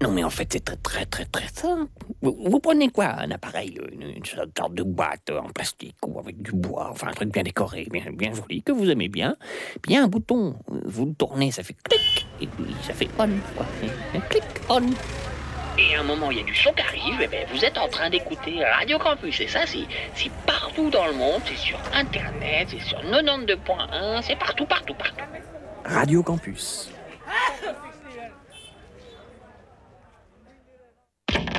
Non, mais en fait, c'est très simple. Vous prenez quoi? Un appareil, une sorte de boîte en plastique ou avec du bois, enfin un truc bien décoré, bien joli, que vous aimez bien. Puis il y a un bouton, vous le tournez, ça fait clic, et puis ça fait on, quoi. Clic, on. Et à un moment, il y a du son qui arrive, et ben, vous êtes en train d'écouter Radio Campus. Et ça, c'est partout dans le monde, c'est sur Internet, c'est sur 92.1, c'est partout. Radio Campus.